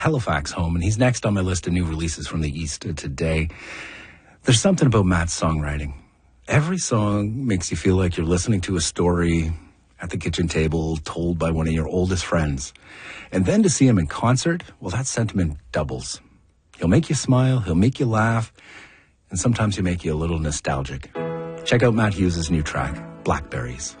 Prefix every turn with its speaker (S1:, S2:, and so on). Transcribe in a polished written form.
S1: Halifax home, and he's next on my list of new releases from the East today. There's something about Matt's songwriting. Every song makes you feel like you're listening to a story at the kitchen table told by one of your oldest friends. And then to see him in concert, well, that sentiment doubles. He'll make you smile, he'll make you laugh, and sometimes he'll make you a little nostalgic. Check out Matt Hughes' new track, Blackberries.